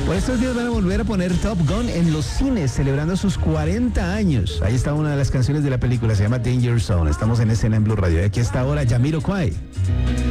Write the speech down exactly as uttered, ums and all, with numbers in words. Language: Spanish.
Por estos días van a volver a poner Top Gun en los cines, celebrando sus cuarenta años. Ahí está una de las canciones de la película, se llama Danger Zone. Estamos en Escena en Blue Radio. Y aquí está ahora Jamiroquai.